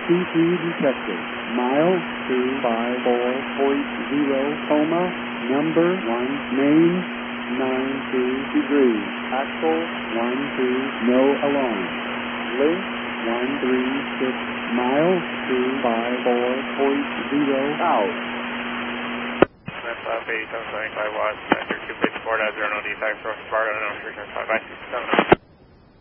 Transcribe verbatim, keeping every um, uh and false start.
T three detected. Mile two five four point zero, coma, number one, main, nine two degrees. Axle, one two, no alarm. Link, one three six, mile two five four point zero, out. That's uh, eighty-seven seventy-five watts, Center two pitch four, zero, no defects, North Sparta, no, three seven five, bye.